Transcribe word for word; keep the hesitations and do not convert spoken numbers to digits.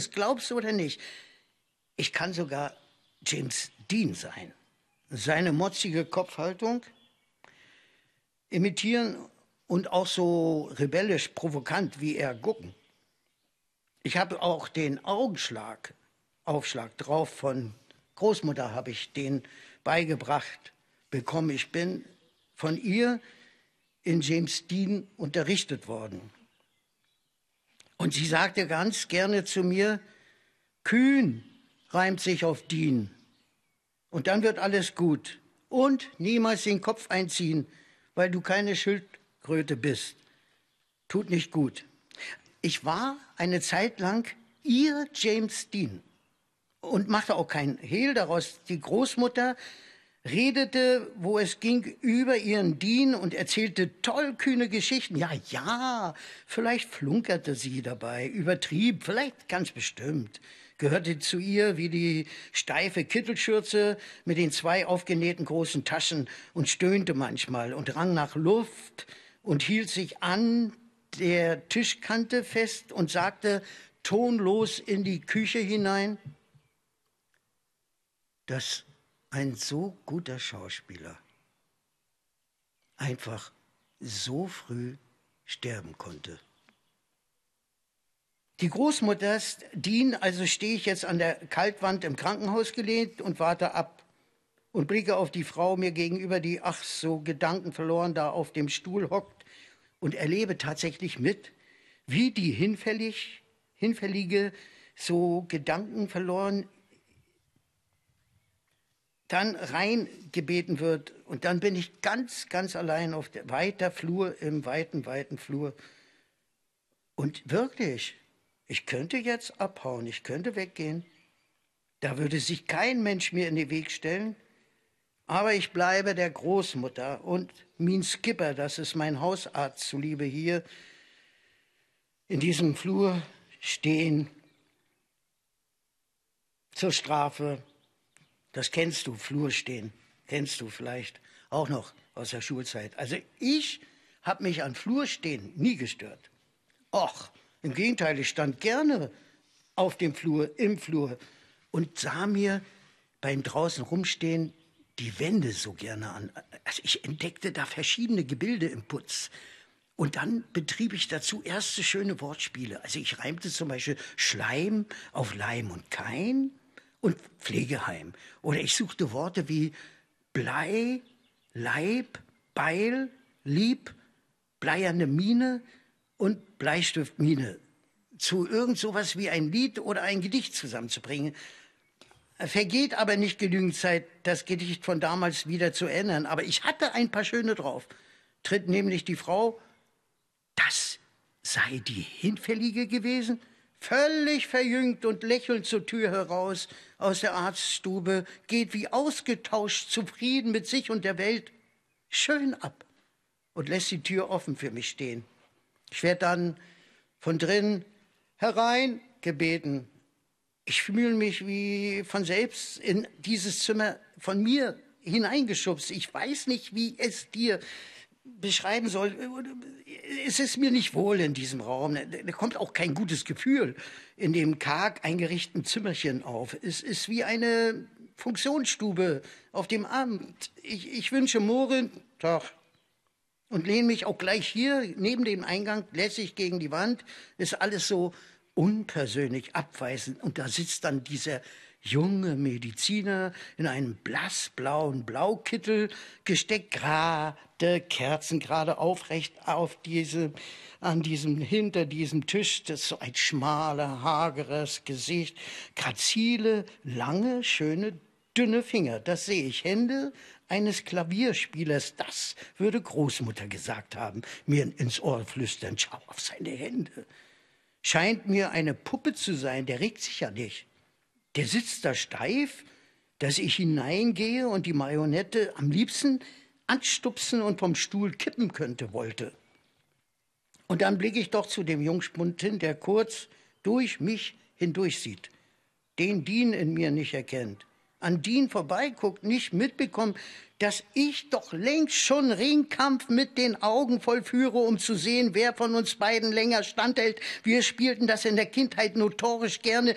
es glaubst oder nicht. Ich kann sogar James Dean sein. Seine motzige Kopfhaltung imitieren und auch so rebellisch provokant wie er gucken. Ich habe auch den Augenschlag, Aufschlag drauf von Großmutter habe ich den beigebracht bekommen. Ich bin von ihr in James Dean unterrichtet worden. Und sie sagte ganz gerne zu mir, Kühn reimt sich auf Dean. Und dann wird alles gut. Und niemals den Kopf einziehen, weil du keine Schildkröte bist. Tut nicht gut. Ich war eine Zeit lang ihr James Dean und machte auch kein Hehl daraus. Die Großmutter redete, wo es ging, über ihren Dean und erzählte tollkühne Geschichten. Ja, ja, vielleicht flunkerte sie dabei, übertrieb, vielleicht ganz bestimmt. Gehörte zu ihr wie die steife Kittelschürze mit den zwei aufgenähten großen Taschen und stöhnte manchmal und rang nach Luft und hielt sich an der Tischkante fest und sagte tonlos in die Küche hinein, dass ein so guter Schauspieler einfach so früh sterben konnte. Die Großmutter Dean, also stehe ich jetzt an der Kaltwand im Krankenhaus gelehnt und warte ab und blicke auf die Frau mir gegenüber, die ach so gedankenverloren da auf dem Stuhl hockt und erlebe tatsächlich mit, wie die hinfällig, hinfällige, so gedankenverloren dann reingebeten wird. Und dann bin ich ganz, ganz allein auf der weiter Flur, im weiten, weiten Flur. Und wirklich, ich könnte jetzt abhauen, ich könnte weggehen. Da würde sich kein Mensch mir in den Weg stellen. Aber ich bleibe der Großmutter und mein Skipper, das ist mein Hausarzt zuliebe, hier in diesem Flur stehen zur Strafe. Das kennst du, Flur stehen, kennst du vielleicht auch noch aus der Schulzeit. Also ich habe mich an Flur stehen nie gestört. Och, im Gegenteil, ich stand gerne auf dem Flur, im Flur und sah mir beim draußen rumstehen die Wände so gerne an. Also ich entdeckte da verschiedene Gebilde im Putz. Und dann betrieb ich dazu erste schöne Wortspiele. Also ich reimte zum Beispiel Schleim auf Leim und Kein und Pflegeheim. Oder ich suchte Worte wie Blei, Leib, Beil, Lieb, bleierne Mine und Bleistiftmine zu irgend sowas wie ein Lied oder ein Gedicht zusammenzubringen. Vergeht aber nicht genügend Zeit, das Gedicht von damals wieder zu ändern. Aber ich hatte ein paar schöne drauf. Tritt nämlich die Frau, das sei die Hinfällige gewesen, völlig verjüngt und lächelnd zur Tür heraus aus der Arztstube, geht wie ausgetauscht, zufrieden mit sich und der Welt, schön ab und lässt die Tür offen für mich stehen. Ich werde dann von drin herein gebeten. Ich fühle mich wie von selbst in dieses Zimmer von mir hineingeschubst. Ich weiß nicht, wie es dir beschreiben soll. Es ist mir nicht wohl in diesem Raum. Da kommt auch kein gutes Gefühl in dem karg eingerichteten Zimmerchen auf. Es ist wie eine Funktionsstube auf dem Amt. Ich, ich wünsche Morin, Tag, und lehne mich auch gleich hier neben dem Eingang lässig gegen die Wand. Ist alles so unpersönlich, abweisend. Und da sitzt dann dieser junge Mediziner in einem blassblauen Blaukittel, gesteckt gerade, Kerzen gerade aufrecht auf diese, an diesem, hinter diesem Tisch. Das ist so ein schmaler, hageres Gesicht, grazile, lange, schöne, dünne Finger. Das sehe ich. Hände eines Klavierspielers. Das würde Großmutter gesagt haben, mir ins Ohr flüstern. Schau auf seine Hände. Scheint mir eine Puppe zu sein, der regt sich ja nicht. Der sitzt da steif, dass ich hineingehe und die Marionette am liebsten anstupsen und vom Stuhl kippen könnte, wollte. Und dann blicke ich doch zu dem Jungspund hin, der kurz durch mich hindurch sieht, den Dean in mir nicht erkennt, an Dean vorbeiguckt, nicht mitbekommt, dass ich doch längst schon Ringkampf mit den Augen vollführe, um zu sehen, wer von uns beiden länger standhält. Wir spielten das in der Kindheit notorisch gerne